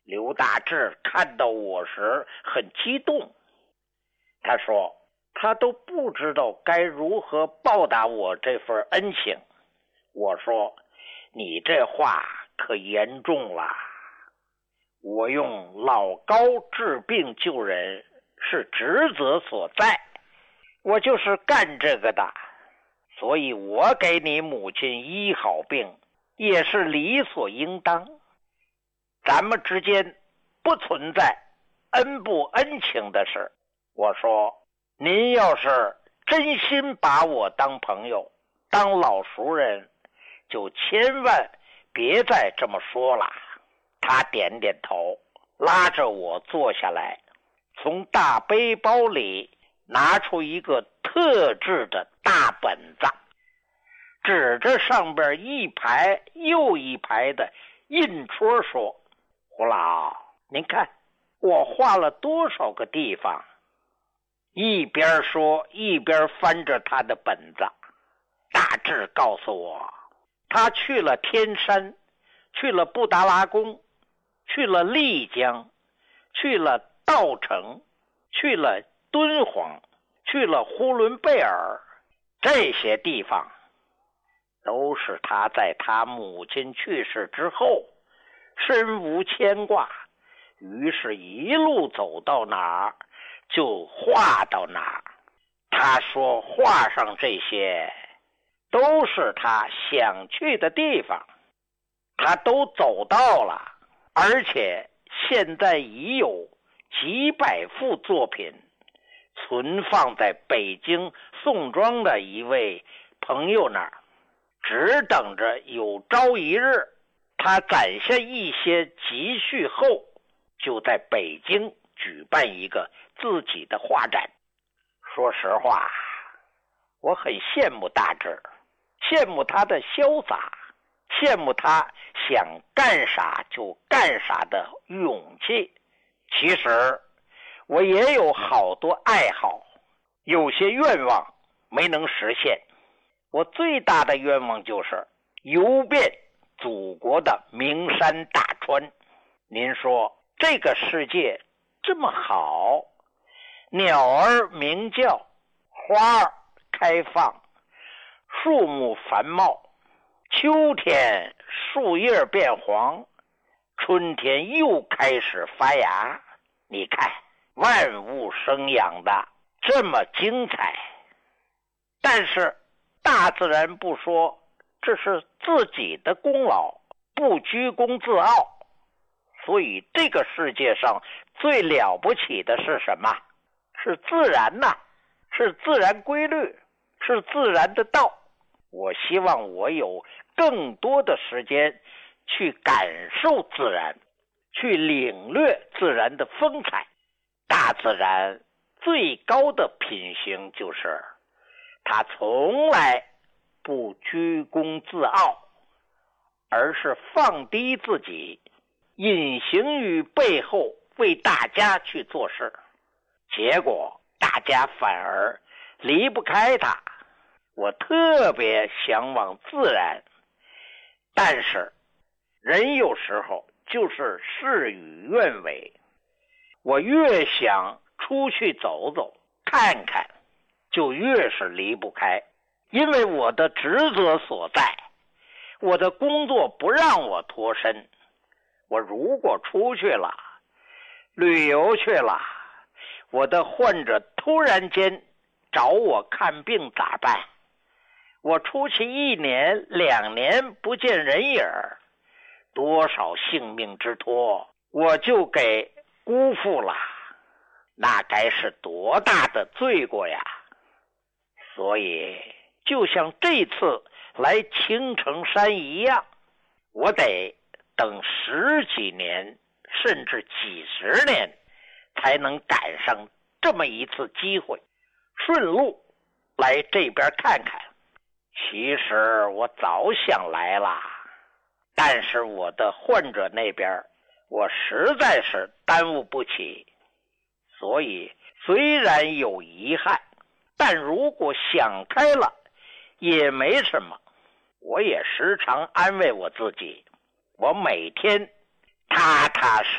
刘大志看到我时很激动，他说他都不知道该如何报答我这份恩情。我说你这话可严重了，我用老高治病救人是职责所在，我就是干这个的，所以我给你母亲医好病也是理所应当。咱们之间不存在恩不恩情的事。我说您要是真心把我当朋友当老熟人，就千万别再这么说了。他点点头，拉着我坐下来，从大背包里拿出一个特制的大本子，指着上边一排又一排的印戳说，胡老，您看我画了多少个地方。一边说一边翻着他的本子。大致告诉我，他去了天山，去了布达拉宫，去了丽江，去了稻城，去了敦煌，去了呼伦贝尔，这些地方都是他在他母亲去世之后身无牵挂，于是一路走到哪儿就画到哪儿。他说画上这些都是他想去的地方，他都走到了，而且现在已有几百幅作品存放在北京宋庄的一位朋友那儿，只等着有朝一日他攒下一些积蓄后，就在北京举办一个自己的画展。说实话，我很羡慕大志，羡慕他的潇洒，羡慕他想干啥就干啥的勇气。其实我也有好多爱好，有些愿望没能实现。我最大的愿望就是游遍祖国的名山大川。您说这个世界这么好，鸟儿鸣叫，花儿开放，树木繁茂，秋天树叶变黄，春天又开始发芽。你看万物生养的这么精彩，但是大自然不说这是自己的功劳，不居功自傲。所以这个世界上最了不起的是什么？是自然呐，是自然规律，是自然的道。我希望我有更多的时间去感受自然，去领略自然的风采。大自然最高的品行就是它从来不居功自傲，而是放低自己，隐形于背后为大家去做事，结果大家反而离不开他。我特别向往自然，但是人有时候就是事与愿违。我越想出去走走看看，就越是离不开，因为我的职责所在，我的工作不让我脱身。我如果出去了，旅游去了，我的患者突然间找我看病咋办？我出去1年2年不见人影，多少性命之托我就给辜负了，那该是多大的罪过呀！所以就像这次来青城山一样，我得等10几年甚至几十年才能赶上这么一次机会，顺路来这边看看。其实我早想来了，但是我的患者那边我实在是耽误不起，所以虽然有遗憾，但如果想开了也没什么。我也时常安慰我自己，我每天踏踏实